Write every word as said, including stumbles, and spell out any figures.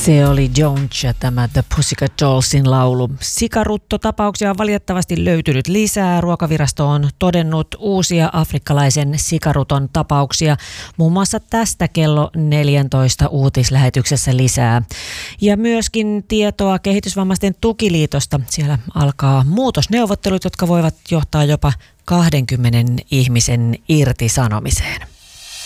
Se oli Jones ja tämä The Pussycat Dollsin laulu. Sikaruttotapauksia on valitettavasti löytynyt lisää. Ruokavirasto on todennut uusia afrikkalaisen sikaruton tapauksia. Muun muassa tästä kello neljätoista uutislähetyksessä lisää. Ja myöskin tietoa Kehitysvammaisten tukiliitosta. Siellä alkaa muutosneuvottelut, jotka voivat johtaa jopa kahdenkymmenen ihmisen irtisanomiseen.